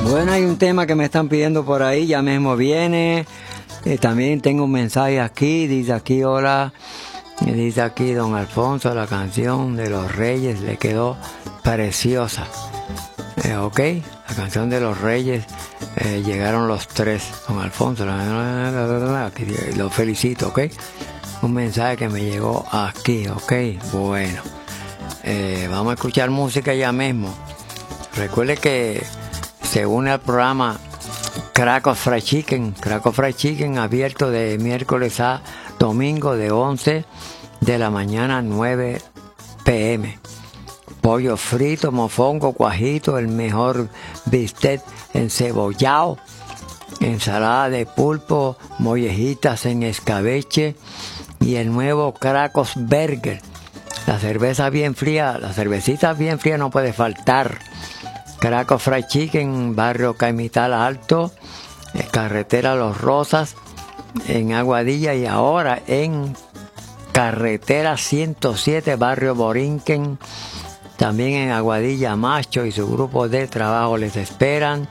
Bueno, hay un tema que me están pidiendo por ahí, ya mismo viene. También tengo un mensaje aquí, dice aquí, hola, dice aquí don Alfonso, la canción de los Reyes le quedó preciosa. Ok, la canción de los Reyes, llegaron los tres, don Alfonso, lo felicito, ok. Un mensaje que me llegó aquí, ok, bueno. Vamos a escuchar música ya mismo. Recuerde que se une al programa Crackers Fried Chicken. Crackers Fried Chicken abierto de miércoles a domingo de 11 de la mañana a 9 p.m. Pollo frito, mofongo, cuajito, el mejor bistec encebollado, ensalada de pulpo, mollejitas en escabeche y el nuevo Crackers Burger. La cerveza bien fría, la cervecita bien fría no puede faltar. Crackers Fried Chicken, barrio Caimital Alto, carretera Los Rosas, en Aguadilla, y ahora en carretera 107, barrio Borinquen, también en Aguadilla. Macho y su grupo de trabajo les esperan.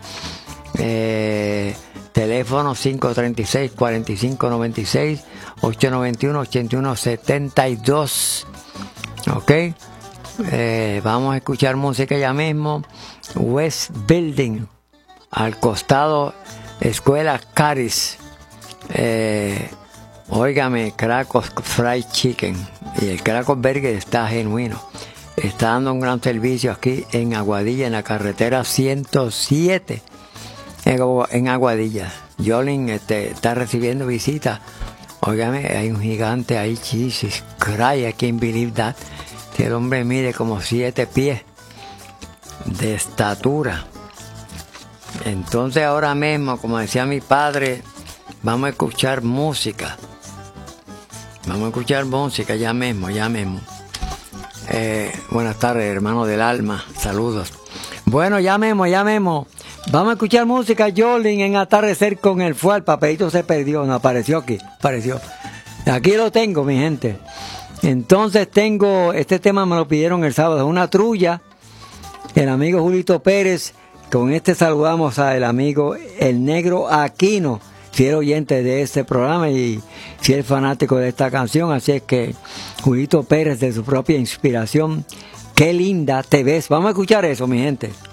Teléfono 536-4596, 891-8172. Ok, vamos a escuchar música ya mismo. West Building, al costado Escuela Caris. Óigame, Crackers Fried Chicken y el Crackers Burger está genuino. Está dando un gran servicio aquí en Aguadilla, en la carretera 107, en Aguadilla. Jolin está recibiendo visitas. Óigame, hay un gigante ahí, Jesus Christ, I can't believe that. El hombre mide como 7 pies de estatura. Entonces ahora mismo, como decía mi padre, vamos a escuchar música. Vamos a escuchar música ya mismo. Buenas tardes, hermano del alma. Saludos. Bueno, ya mismo. Vamos a escuchar música. Jolin en Atardecer con el Fuego. El papelito se perdió, no apareció aquí. Apareció. Aquí lo tengo, mi gente. Entonces tengo, este tema me lo pidieron el sábado, una trulla, el amigo Julito Pérez. Con este saludamos al amigo El Negro Aquino, fiel oyente de este programa y fiel fanático de esta canción. Así es que Julito Pérez, de su propia inspiración, qué linda te ves. Vamos a escuchar eso, mi gente.